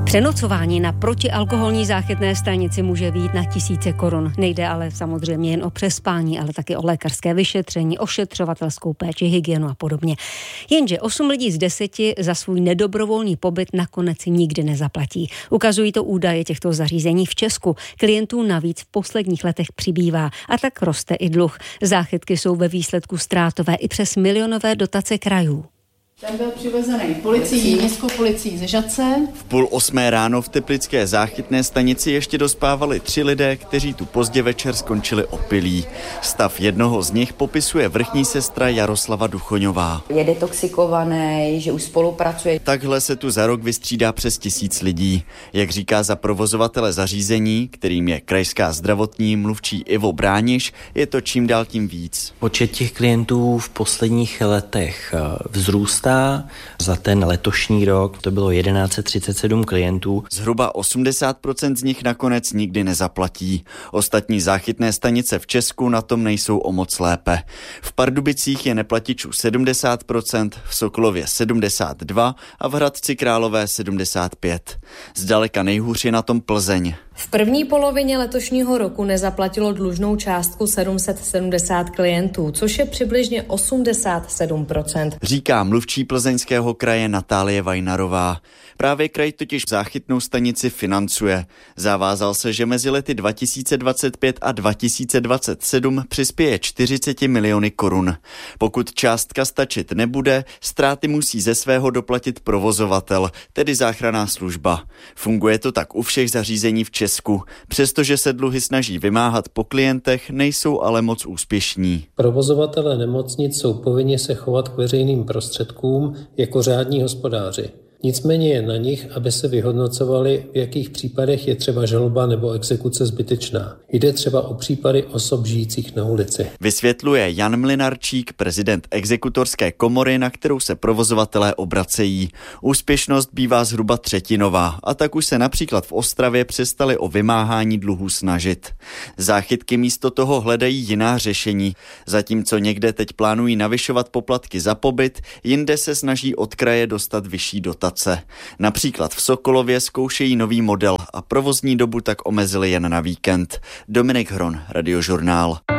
Přenocování na protialkoholní záchytné stanici může vyjít na tisíce korun. Nejde ale samozřejmě jen o přespání, ale taky o lékařské vyšetření, ošetřovatelskou péči, hygienu a podobně. Jenže 8 lidí z 10 za svůj nedobrovolný pobyt nakonec nikdy nezaplatí. Ukazují to údaje těchto zařízení v Česku. Klientů navíc v posledních letech přibývá a tak roste i dluh. Záchytky jsou ve výsledku ztrátové i přes milionové dotace krajů. Ten byl přivezený policií, městskou policií ze Žatce. V 7:30 ráno v teplické záchytné stanici ještě dospávali 3 lidé, kteří tu pozdě večer skončili opilí. Stav jednoho z nich popisuje vrchní sestra Jaroslava Duchoňová. Je detoxikovaný, že už spolupracuje. Takhle se tu za rok vystřídá přes 1000 lidí. Jak říká za provozovatele zařízení, kterým je krajská zdravotní mluvčí Ivo Brániš, je to čím dál tím víc. Počet těch klientů v posledních letech vzrůstá. Za ten letošní rok to bylo 1137 klientů. Zhruba 80% z nich nakonec nikdy nezaplatí. Ostatní záchytné stanice v Česku na tom nejsou o moc lépe. V Pardubicích je neplatičů 70%, v Sokolově 72% a v Hradci Králové 75%. Zdaleka nejhůř je na tom Plzeň. V první polovině letošního roku nezaplatilo dlužnou částku 770 klientů, což je přibližně 87%. Říká mluvčí Plzeňského kraje Natálie Vajnarová. Právě kraj totiž záchytnou stanici financuje. Zavázal se, že mezi lety 2025 a 2027 přispěje 40 miliony korun. Pokud částka stačit nebude, ztráty musí ze svého doplatit provozovatel, tedy záchranná služba. Funguje to tak u všech zařízení v Česku. Přestože se dluhy snaží vymáhat po klientech, nejsou ale moc úspěšní. Provozovatelé nemocnic jsou povinni se chovat k veřejným prostředkům jako řádní hospodáři. Nicméně je na nich, aby se vyhodnocovali, v jakých případech je třeba žaloba nebo exekuce zbytečná. Jde třeba o případy osob žijících na ulici. Vysvětluje Jan Mlynarčík, prezident exekutorské komory, na kterou se provozovatelé obracejí. Úspěšnost bývá zhruba třetinová a tak už se například v Ostravě přestali o vymáhání dluhů snažit. Záchytky místo toho hledají jiná řešení. Zatímco někde teď plánují navyšovat poplatky za pobyt, jinde se snaží od kraje dostat vyšší dotace. Například v Sokolově zkoušejí nový model a provozní dobu tak omezili jen na víkend. Dominik Hron, Radiožurnál.